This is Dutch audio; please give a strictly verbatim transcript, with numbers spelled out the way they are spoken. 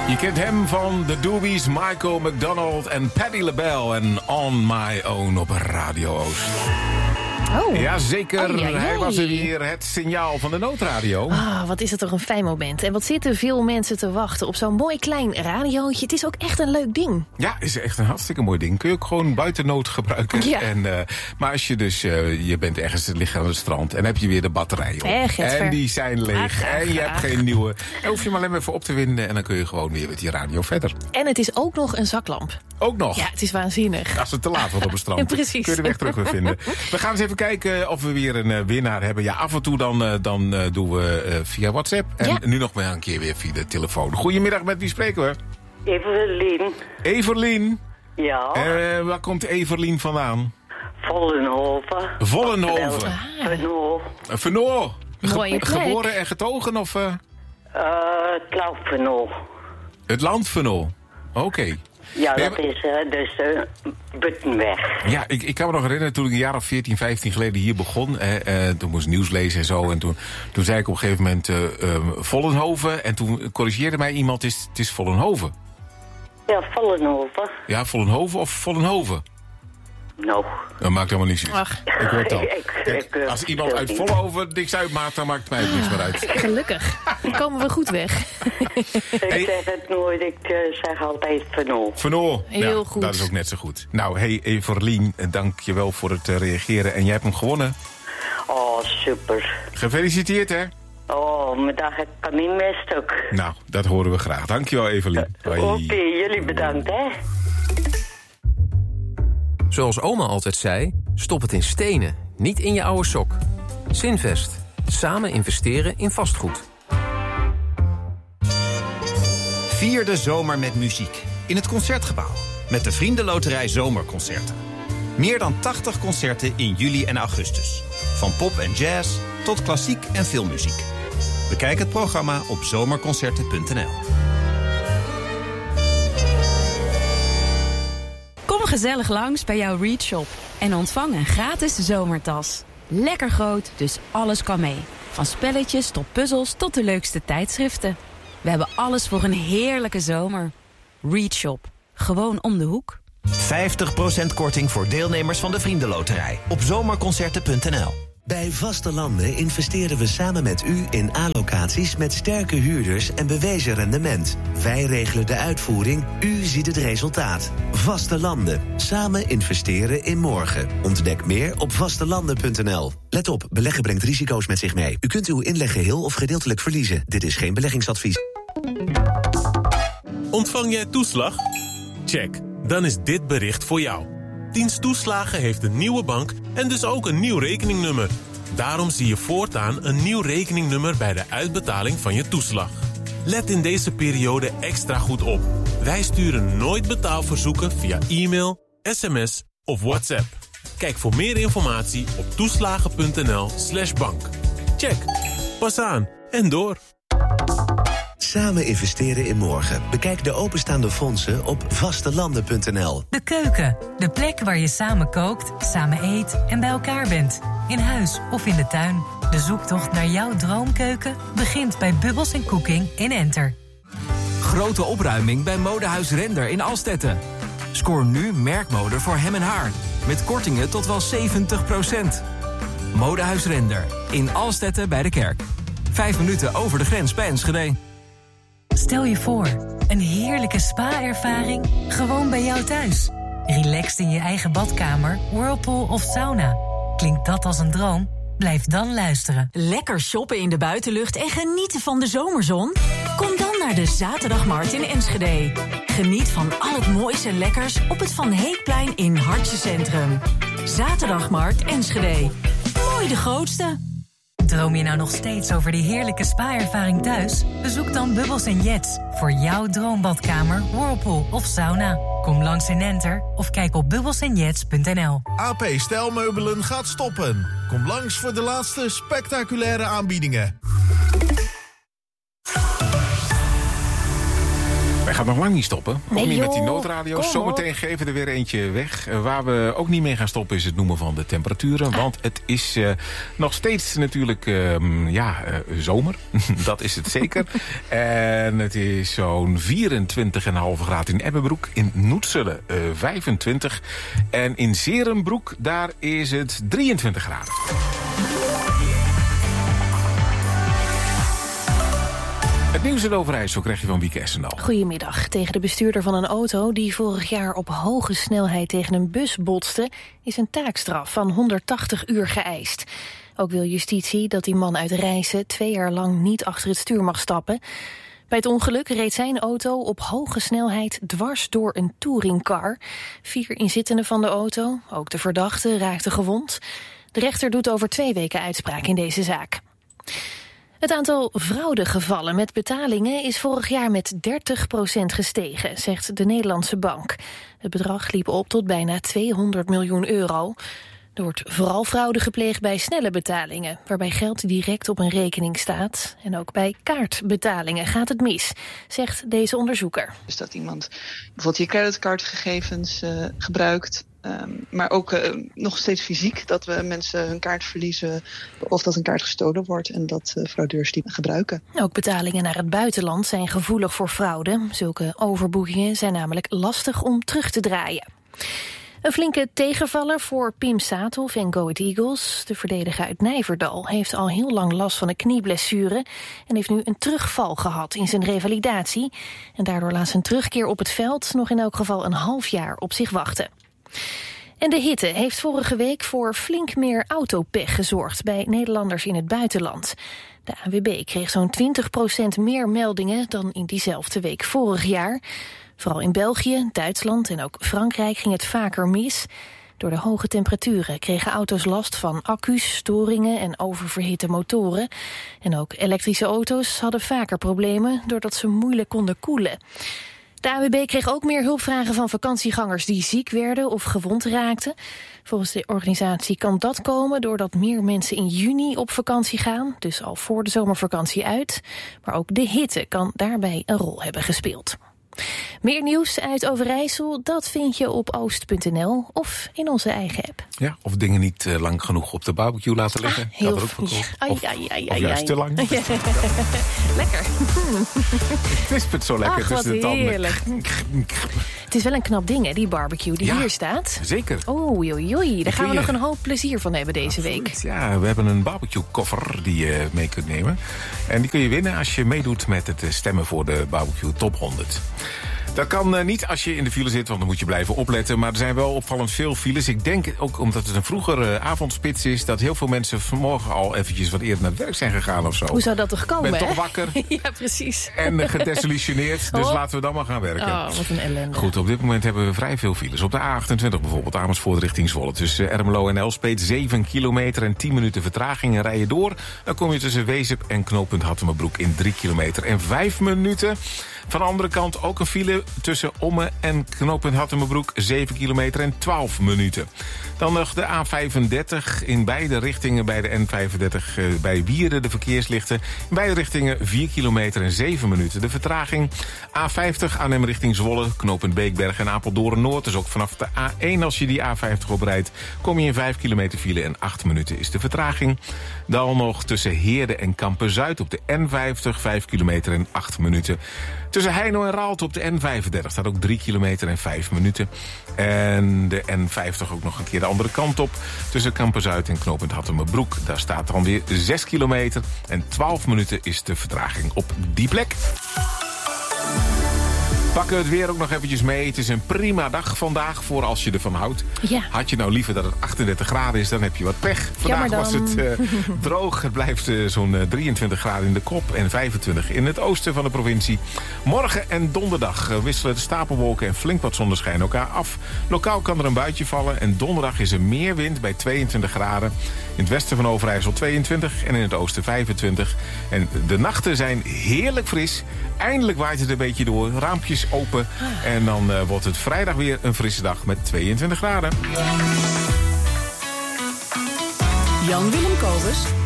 Je kent hem van de Doobies, Michael McDonald en Patti LaBelle en On My Own op Radio Oost. Oh. Jazeker, oh, ja, ja. hij was er weer, het signaal van de noodradio. Ah, wat is het toch een fijn moment. En wat zitten veel mensen te wachten op zo'n mooi klein radiootje. Het is ook echt een leuk ding. Ja, is echt een hartstikke mooi ding. Kun je ook gewoon buiten nood gebruiken. Ja. En, uh, maar als je dus, uh, je bent ergens liggen aan het strand en heb je weer de batterijen op. Echt, en die zijn leeg ach, ach, en je hebt ach. geen nieuwe. Dan hoef je maar alleen maar even op te winden en dan kun je gewoon weer met die radio verder. En het is ook nog een zaklamp. Ook nog. Ja, het is waanzinnig. Als het te laat wordt op het strand. Precies. Kun je de weg terug weer vinden. We gaan eens even kijken of we weer een uh, winnaar hebben. Ja, af en toe dan, uh, dan uh, doen we uh, via WhatsApp. En ja. nu nog maar een keer weer via de telefoon. Goedemiddag, met wie spreken we? Evelien. Evelien. Ja. Uh, waar komt Evelien vandaan? Vollenhoven. Vollenhoven. Venlo. Uh, Venlo. Mooie Ge- plek. geboren en getogen of... Uh... Uh, het land Venlo. Het land Venlo. Oké. Okay. Ja, Nee, dat is uh, dus uh, Buttenweg. Ja, ik, ik kan me nog herinneren toen ik een jaar of veertien, vijftien geleden hier begon. Eh, eh, toen moest ik nieuws lezen en zo. En toen, toen zei ik op een gegeven moment uh, uh, Vollenhoven. En toen corrigeerde mij iemand, het is, het is Vollenhoven. Ja, Vollenhoven. Ja, Vollenhoven of Vollenhoven? Nou. Dat maakt helemaal niks uit. Ach. Ik hoor het al. Ik- ik- ik, uh, Als iemand uit niet. Vollenhoven niks uitmaakt, dan maakt het mij ook niks meer uit. Gelukkig. Dan komen we goed weg. Ik Hey. zeg het nooit, ik uh, zeg altijd Venlo. Venlo. Heel ja, goed. dat is ook net zo goed. Nou, hey Everlien, dank je wel voor het uh, reageren. En jij hebt hem gewonnen. Oh, super. Gefeliciteerd, hè? Oh, mijn dag ik kan niet meer stuk. Nou, dat horen we graag. Dankjewel, Evelien. Oké, Hoi. jullie bedankt, hè. Zoals oma altijd zei, stop het in stenen, niet in je oude sok. Zinvest. Samen investeren in vastgoed. Vier de zomer met muziek in het Concertgebouw met de Vriendenloterij Zomerconcerten. Meer dan tachtig concerten in juli en augustus. Van pop en jazz tot klassiek en filmmuziek. Bekijk het programma op zomerconcerten punt n l. Kom gezellig langs bij jouw Read Shop en ontvang een gratis zomertas. Lekker groot, dus alles kan mee. Van spelletjes tot puzzels tot de leukste tijdschriften. We hebben alles voor een heerlijke zomer. Read Shop. Gewoon om de hoek. vijftig procent korting voor deelnemers van de Vriendenloterij op zomerconcerten punt n l. Bij Vaste Landen investeren we samen met u in A-locaties met sterke huurders en bewezen rendement. Wij regelen de uitvoering, u ziet het resultaat. Vaste Landen. Samen investeren in morgen. Ontdek meer op vastelanden punt n l. Let op, beleggen brengt risico's met zich mee. U kunt uw inleg geheel of gedeeltelijk verliezen. Dit is geen beleggingsadvies. Ontvang jij toeslag? Check, dan is dit bericht voor jou. Dienst Toeslagen heeft een nieuwe bank en dus ook een nieuw rekeningnummer. Daarom zie je voortaan een nieuw rekeningnummer bij de uitbetaling van je toeslag. Let in deze periode extra goed op. Wij sturen nooit betaalverzoeken via e-mail, sms of WhatsApp. Kijk voor meer informatie op toeslagen punt n l slash bank. Check, pas aan en door. Samen investeren in morgen. Bekijk de openstaande fondsen op vastelanden punt n l. De keuken. De plek waar je samen kookt, samen eet en bij elkaar bent. In huis of in de tuin. De zoektocht naar jouw droomkeuken begint bij Bubbles en Cooking in Enter. Grote opruiming bij Modehuis Render in Alstetten. Scoor nu merkmode voor hem en haar. Met kortingen tot wel zeventig procent. Modehuis Render in Alstetten bij de kerk. Vijf minuten over de grens bij Enschede. Stel je voor, een heerlijke spa-ervaring gewoon bij jou thuis. Relaxed in je eigen badkamer, whirlpool of sauna. Klinkt dat als een droom? Blijf dan luisteren. Lekker shoppen in de buitenlucht en genieten van de zomerzon? Kom dan naar de Zaterdagmarkt in Enschede. Geniet van al het moois en lekkers op het Van Heekplein in Hartje Centrum. Zaterdagmarkt Enschede. Mooi de grootste. Droom je nou nog steeds over die heerlijke spa-ervaring thuis? Bezoek dan Bubbles en Jets voor jouw droombadkamer, whirlpool of sauna. Kom langs in Enter of kijk op bubbles en jets punt n l. A P Stijlmeubelen gaat stoppen. Kom langs voor de laatste spectaculaire aanbiedingen. Wij gaat nog lang niet stoppen. Nee, ook niet joh, met die noodradio's. kom Zometeen op. geven we er weer eentje weg. Uh, waar we ook niet mee gaan stoppen is het noemen van de temperaturen. Want het is uh, nog steeds natuurlijk uh, ja, uh, zomer. Dat is het zeker. En het is zo'n vierentwintig komma vijf graden in Ebbenbroek. In Noedselen uh, vijfentwintig. En in Zerenbroek, daar is het drieëntwintig graden. Het nieuws in Overijssel krijg je van Wieke Essendal. Goedemiddag. Tegen de bestuurder van een auto die vorig jaar op hoge snelheid tegen een bus botste, is een taakstraf van honderdtachtig uur geëist. Ook wil justitie dat die man uit Rijssen twee jaar lang niet achter het stuur mag stappen. Bij het ongeluk reed zijn auto op hoge snelheid dwars door een touringcar. Vier inzittenden van de auto, ook de verdachte, raakten gewond. De rechter doet over twee weken uitspraak in deze zaak. Het aantal fraudegevallen met betalingen is vorig jaar met dertig procent gestegen, zegt de Nederlandse Bank. Het bedrag liep op tot bijna tweehonderd miljoen euro. Er wordt vooral fraude gepleegd bij snelle betalingen, waarbij geld direct op een rekening staat. En ook bij kaartbetalingen gaat het mis, zegt deze onderzoeker. Dus dat iemand bijvoorbeeld je creditcardgegevens uh, gebruikt. Um, maar ook uh, nog steeds fysiek, dat we mensen hun kaart verliezen of dat een kaart gestolen wordt en dat uh, fraudeurs die gebruiken. Ook betalingen naar het buitenland zijn gevoelig voor fraude. Zulke overboekingen zijn namelijk lastig om terug te draaien. Een flinke tegenvaller voor Pim Saathoff en Go Ahead Eagles. De verdediger uit Nijverdal heeft al heel lang last van een knieblessure en heeft nu een terugval gehad in zijn revalidatie. En daardoor laat zijn terugkeer op het veld nog in elk geval een half jaar op zich wachten. En de hitte heeft vorige week voor flink meer autopech gezorgd bij Nederlanders in het buitenland. De A N W B kreeg zo'n twintig procent meer meldingen dan in diezelfde week vorig jaar. Vooral in België, Duitsland en ook Frankrijk ging het vaker mis. Door de hoge temperaturen kregen auto's last van accu's, storingen en oververhitte motoren. En ook elektrische auto's hadden vaker problemen doordat ze moeilijk konden koelen. De A N W B kreeg ook meer hulpvragen van vakantiegangers die ziek werden of gewond raakten. Volgens de organisatie kan dat komen doordat meer mensen in juni op vakantie gaan, dus al voor de zomervakantie uit. Maar ook de hitte kan daarbij een rol hebben gespeeld. Meer nieuws uit Overijssel, dat vind je op oost punt n l of in onze eigen app. Ja, of dingen niet uh, lang genoeg op de barbecue laten liggen. Ah, heel dat er ook ja, ai, of, ai, ai, of ai, juist ai. te lang. Lekker. Ik wist het zo lekker Ach, wat tussen de tanden. heerlijk. Het is wel een knap ding, hè, die barbecue die Ja, hier staat. Zeker. Oei, oei, oei. Daar gaan we je- nog een hoop plezier van hebben deze week. Ja, we hebben een barbecue koffer die je mee kunt nemen. En die kun je winnen als je meedoet met het uh, stemmen voor de barbecue top honderd. Dat kan uh, niet als je in de file zit, want dan moet je blijven opletten. Maar er zijn wel opvallend veel files. Ik denk ook omdat het een vroegere uh, avondspits is, dat heel veel mensen vanmorgen al eventjes wat eerder naar het werk zijn gegaan of zo. Hoe zou dat toch komen, Ben hè? toch wakker Ja, precies. en uh, gedesillusioneerd. Dus Oh. laten we dan maar gaan werken. Oh, wat een ellende. Goed, op dit moment hebben we vrij veel files. Op de A achtentwintig bijvoorbeeld, Amersfoort richting Zwolle. Tussen Ermelo en Elspet, zeven kilometer en tien minuten vertraging. En rij je door, dan kom je tussen Wezep en knooppunt Hattemerbroek in drie kilometer en vijf minuten. Van de andere kant ook een file tussen Ommen en knooppunt Hattemerbroek, zeven kilometer en twaalf minuten. Dan nog de A vijfendertig in beide richtingen bij de N vijfendertig eh, bij Wieren de verkeerslichten. In beide richtingen vier kilometer en zeven minuten de vertraging. A vijftig Arnhem richting Zwolle, knooppunt Beekberg en Apeldoorn Noord. Dus ook vanaf de A één als je die A vijftig oprijdt, kom je in vijf kilometer file en acht minuten is de vertraging. Dan nog tussen Heerde en Kampen-Zuid op de N vijftig, vijf kilometer en acht minuten. Tussen Heino en Raalte op de N vijfendertig staat ook drie kilometer en vijf minuten. En de N vijftig ook nog een keer de andere kant op. Tussen Kampen-Zuid en knooppunt Hattemerbroek. Daar staat dan weer zes kilometer en twaalf minuten is de vertraging op die plek. Pakken we het weer ook nog eventjes mee. Het is een prima dag vandaag voor als je ervan houdt. Ja. Had je nou liever dat het achtendertig graden is, dan heb je wat pech. Vandaag Jammer was dan. het uh, droog. Het blijft uh, zo'n uh, drieëntwintig graden in de kop en vijfentwintig in het oosten van de provincie. Morgen en donderdag uh, wisselen de stapelwolken en flink wat zonneschijn elkaar af. Lokaal kan er een buitje vallen en donderdag is er meer wind bij tweeëntwintig graden. In het westen van Overijssel tweeëntwintig en in het oosten vijfentwintig. En de nachten zijn heerlijk fris. Eindelijk waait het een beetje door, raampjes open. En dan uh, wordt het vrijdag weer een frisse dag met tweeëntwintig graden. Jan Willem Kobus